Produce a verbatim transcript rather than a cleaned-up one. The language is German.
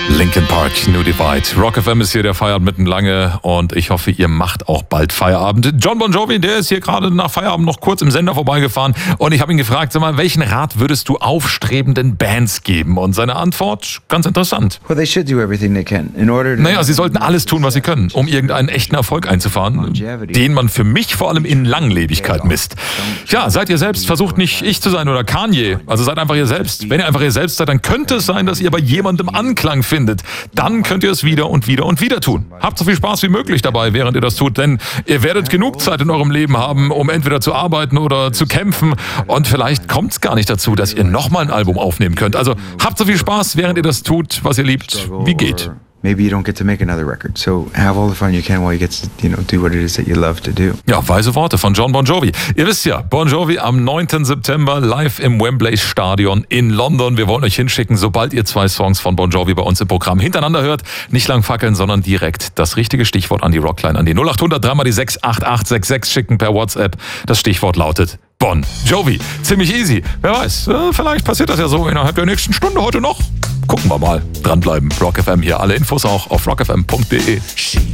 Linkin Park, New Divide. Rock F M ist hier, der feiert mitten lange und ich hoffe, ihr macht auch bald Feierabend. John Bon Jovi, der ist hier gerade nach Feierabend noch kurz im Sender vorbeigefahren und ich habe ihn gefragt, sag mal, welchen Rat würdest du aufstrebenden Bands geben? Und seine Antwort, ganz interessant. Well, they should do everything they can in order to Naja, sie sollten alles tun, was sie können, um irgendeinen echten Erfolg einzufahren, den man für mich vor allem in Langlebigkeit misst. Ja, seid ihr selbst, versucht nicht ich zu sein oder Kanye, also seid einfach ihr selbst. Wenn ihr einfach ihr selbst seid, dann könnte es sein, dass ihr bei jemandem Anklang findet. Dann könnt ihr es wieder und wieder und wieder tun. Habt so viel Spaß wie möglich dabei, während ihr das tut, denn ihr werdet genug Zeit in eurem Leben haben, um entweder zu arbeiten oder zu kämpfen und vielleicht kommt es gar nicht dazu, dass ihr nochmal ein Album aufnehmen könnt. Also habt so viel Spaß, während ihr das tut, was ihr liebt, wie geht. Maybe you don't get to make another record. So have all the fun you can while you get to, you know, do what it is that you love to do. Ja, weise Worte von John Bon Jovi. Ihr wisst ja, Bon Jovi am neunten September live im Wembley Stadion in London. Wir wollen euch hinschicken, sobald ihr zwei Songs von Bon Jovi bei uns im Programm hintereinander hört. Nicht lang fackeln, sondern direkt das richtige Stichwort an die Rockline, an die null acht hundert drei mal die sechs acht acht sechs sechs schicken per WhatsApp. Das Stichwort lautet Bon Jovi. Ziemlich easy. Wer weiß, vielleicht passiert das ja so innerhalb der nächsten Stunde heute noch. Gucken wir mal. Dranbleiben. Rock F M hier. Alle Infos auch auf rock f m punkt d e.